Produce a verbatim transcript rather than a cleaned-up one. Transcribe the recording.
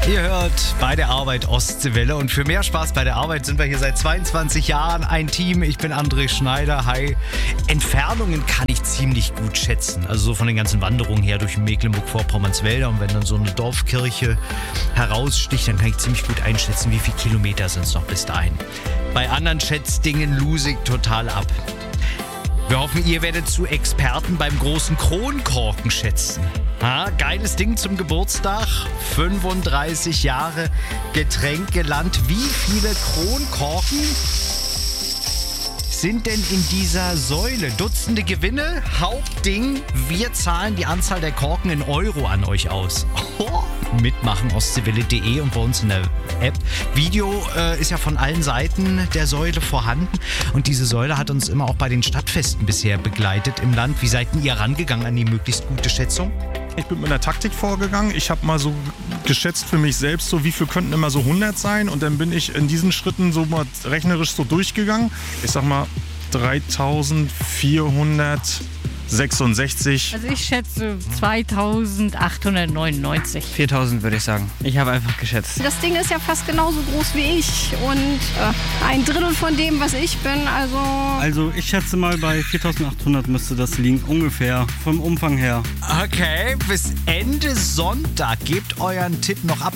Ihr hört bei der Arbeit Ostseewelle und für mehr Spaß bei der Arbeit sind wir hier seit zweiundzwanzig Jahren ein Team. Ich bin André Schneider. Hi. Entfernungen kann ich ziemlich gut schätzen. Also so von den ganzen Wanderungen her durch Mecklenburg-Vorpommerns Wälder. Und wenn dann so eine Dorfkirche heraussticht, dann kann ich ziemlich gut einschätzen, wie viele Kilometer sind es noch bis dahin. Bei anderen Schätzdingen lose ich total ab. Wir hoffen, ihr werdet zu Experten beim großen Kronkorken schätzen. Ha, geiles Ding zum Geburtstag. fünfunddreißig Jahre Getränkeland. Wie viele Kronkorken sind denn in dieser Säule? Dutzende Gewinne. Hauptding, wir zahlen die Anzahl der Korken in Euro an euch aus. Oh. Mitmachen ostseewelle punkt de und bei uns in der App. Video äh, ist ja von allen Seiten der Säule vorhanden und diese Säule hat uns immer auch bei den Stadtfesten bisher begleitet im Land. Wie seid ihr rangegangen an die möglichst gute Schätzung? Ich bin mit einer Taktik vorgegangen. Ich habe mal so geschätzt für mich selbst, so wie viel könnten immer so hundert sein und dann bin ich in diesen Schritten so mal rechnerisch so durchgegangen. Ich sag mal dreitausendvierhundertsechsundsechzig. Also ich schätze zweitausendachthundertneunundneunzig. viertausend würde ich sagen. Ich habe einfach geschätzt. Das Ding ist ja fast genauso groß wie ich und äh, ein Drittel von dem, was ich bin, also... Also ich schätze mal, bei viertausendachthundert müsste das liegen, ungefähr, vom Umfang her. Okay, bis Ende Sonntag gebt euren Tipp noch ab.